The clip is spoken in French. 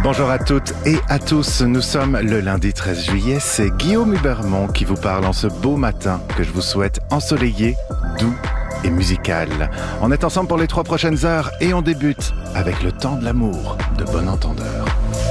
Bonjour à toutes et à tous, nous sommes le lundi 13 juillet, c'est Guillaume Hubermont qui vous parle en ce beau matin que je vous souhaite ensoleillé, doux et musical. On est ensemble pour les 3 prochaines heures et on débute avec le temps de l'amour de Bon Entendeur.